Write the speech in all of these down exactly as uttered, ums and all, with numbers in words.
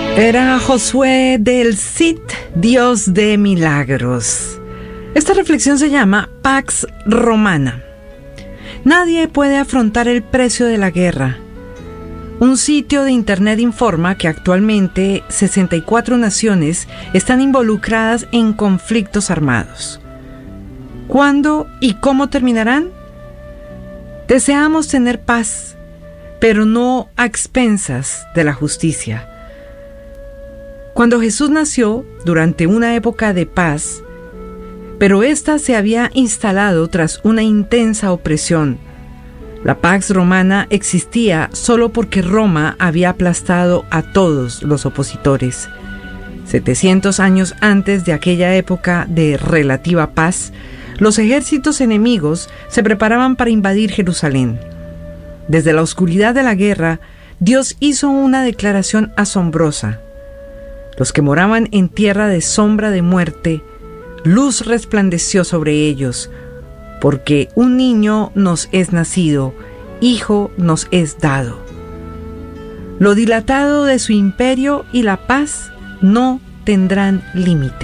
Era Josué del Cid, Dios de milagros. Esta reflexión se llama Pax Romana. Nadie puede afrontar el precio de la guerra. Un sitio de internet informa que actualmente sesenta y cuatro naciones están involucradas en conflictos armados. ¿Cuándo y cómo terminarán? Deseamos tener paz, pero no a expensas de la justicia. Cuando Jesús nació, durante una época de paz, pero ésta se había instalado tras una intensa opresión. La Pax Romana existía solo porque Roma había aplastado a todos los opositores. setecientos años antes de aquella época de relativa paz, los ejércitos enemigos se preparaban para invadir Jerusalén. Desde la oscuridad de la guerra, Dios hizo una declaración asombrosa. Los que moraban en tierra de sombra de muerte, luz resplandeció sobre ellos, porque un niño nos es nacido, hijo nos es dado. Lo dilatado de su imperio y la paz no tendrán límite.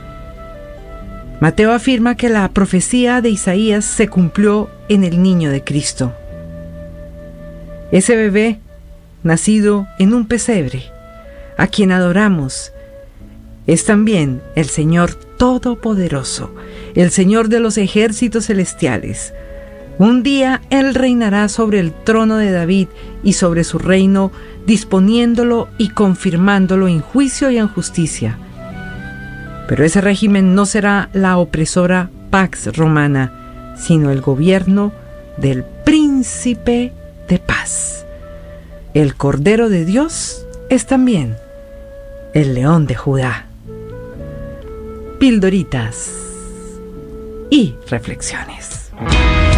Mateo afirma que la profecía de Isaías se cumplió en el niño de Cristo. Ese bebé, nacido en un pesebre, a quien adoramos, es también el Señor Todopoderoso, el Señor de los ejércitos celestiales. Un día Él reinará sobre el trono de David y sobre su reino, disponiéndolo y confirmándolo en juicio y en justicia. Pero ese régimen no será la opresora Pax Romana, sino el gobierno del Príncipe de Paz. El Cordero de Dios es también el León de Judá. Pildoritas y reflexiones.